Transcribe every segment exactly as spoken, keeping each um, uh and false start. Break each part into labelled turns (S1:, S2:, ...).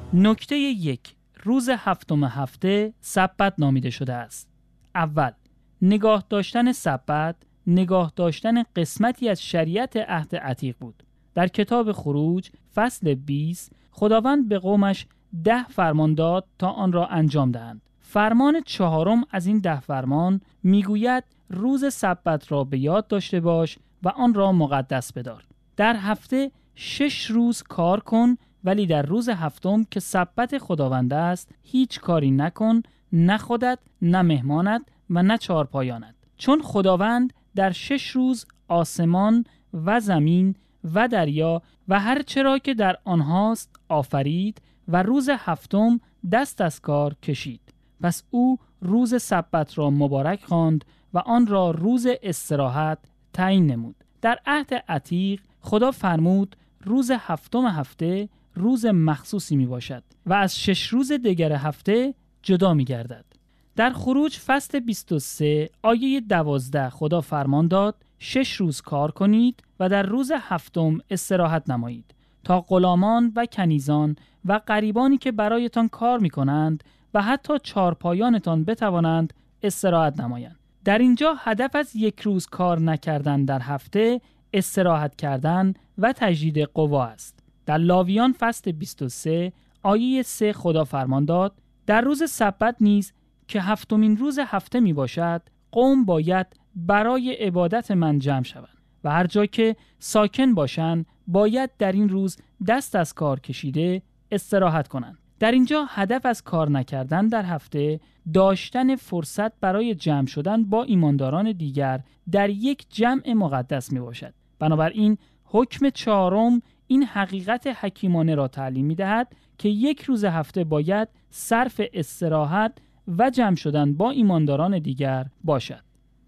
S1: نکته یک، روز هفتم هفته سبت نامیده شده است. اول، نگاه داشتن سبت نگاه داشتن قسمتی از شریعت عهد عتیق بود. در کتاب خروج فصل بیست خداوند به قومش ده فرمان داد تا آن را انجام دهند. فرمان چهارم از این ده فرمان میگوید روز سبت را به یاد داشته باش و آن را مقدس بدار. در هفته شش روز کار کن، ولی در روز هفتم که سبت خداوند است هیچ کاری نکن، نه خودت، نه مهمانت و نه چارپایانت. چون خداوند در شش روز آسمان و زمین و دریا و هر چرا که در آنهاست آفرید و روز هفتم دست از کار کشید. پس او روز سبت را مبارک خواند و آن را روز استراحت تعیین نمود. در عهد عتیق خدا فرمود روز هفتم هفته روز مخصوصی می باشد و از شش روز دیگر هفته جدا می گردد. در خروج فصل بیست و سه آیه دوازده خدا فرمان داد شش روز کار کنید و در روز هفتم استراحت نمایید تا غلامان و کنیزان و غریبانی که برایتان کار می کنند و حتی چارپایانتان بتوانند استراحت نمایند. در اینجا هدف از یک روز کار نکردن در هفته استراحت کردن و تجدید قوا است. در لاویان فصل بیست و سه آیه سه خدا فرمان داد در روز سبت نیز که هفتمین روز هفته می باشد قوم باید برای عبادت من جمع شوند و هر جا که ساکن باشند باید در این روز دست از کار کشیده استراحت کنند. در اینجا هدف از کار نکردن در هفته داشتن فرصت برای جمع شدن با ایمانداران دیگر در یک جمع مقدس می باشد. بنابراین حکم چهارم این حقیقت حکیمانه را تعلیم می دهد که یک روز هفته باید صرف استراحت و جمع شدن با ایمانداران دیگر باشد.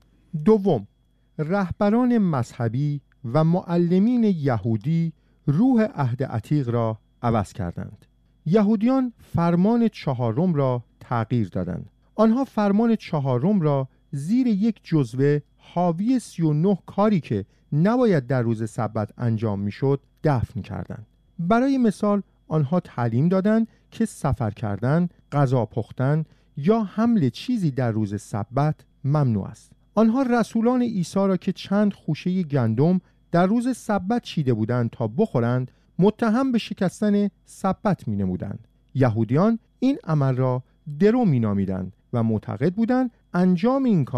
S2: دوم، رهبران مذهبی و معلمین یهودی روح عهد عتیق را عوض کردند. یهودیان فرمان چهارم را تغییر دادند. آنها فرمان چهارم را زیر یک جزوه حاوی سی و نه کاری که نباید در روز سبت انجام میشد دفن کردند. برای مثال آنها تعلیم دادند که سفر کردن، غذا پختن یا حمل چیزی در روز سبت ممنوع است. آنها رسولان عیسی را که چند خوشه گندم در روز سبت چیده بودند تا بخورند متهم به شکستن سبت می نمودند. یهودیان این عمل را درو می نامیدند و معتقد بودند انجام این کار